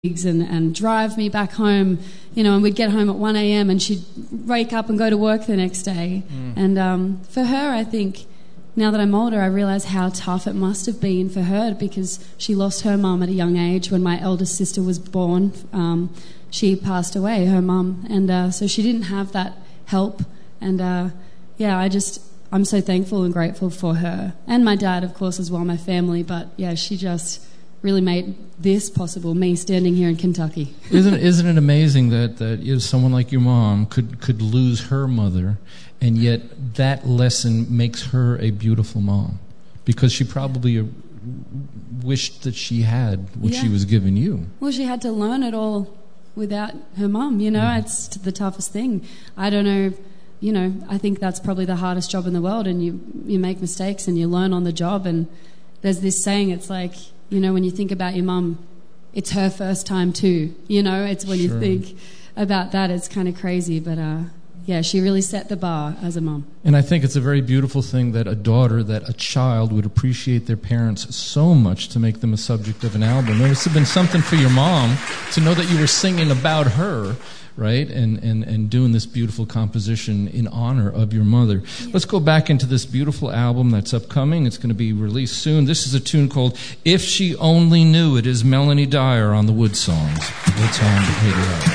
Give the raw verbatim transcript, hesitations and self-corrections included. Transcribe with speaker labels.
Speaker 1: and, and drive me back home, you know, and we'd get home at one a.m. and she'd wake up and go to work the next day. Mm. And um, for her, I think, now that I'm older, I realise how tough it must have been for her, because she lost her mum at a young age. When my eldest sister was born, um, she passed away, her mum, and uh, so she didn't have that help. And uh, yeah, I just, I'm so thankful and grateful for her. And my dad, of course, as well, my family. But yeah, she just really made this possible, me standing here in Kentucky.
Speaker 2: Isn't isn't it amazing that, that you know, someone like your mom could, could lose her mother, and yet that lesson makes her a beautiful mom, because she probably yeah. wished that she had what yeah. she was giving you.
Speaker 1: Well, she had to learn it all without her mom, you know. Mm. It's the toughest thing. I don't know, you know, I think that's probably the hardest job in the world, and you, you make mistakes and you learn on the job. And there's this saying, it's like, you know, when you think about your mum, it's her first time too. You know, it's when sure. you think about that, it's kind of crazy. But uh, yeah, she really set the bar as a mum.
Speaker 2: And I think it's a very beautiful thing that a daughter, that a child would appreciate their parents so much to make them a subject of an album. It must have been something for your mom to know that you were singing about her, right? And, and, and doing this beautiful composition in honor of your mother. Yeah. Let's go back into this beautiful album that's upcoming. It's going to be released soon. This is a tune called If She Only Knew. It is Melanie Dyer on the Wood Songs. It's on the radio.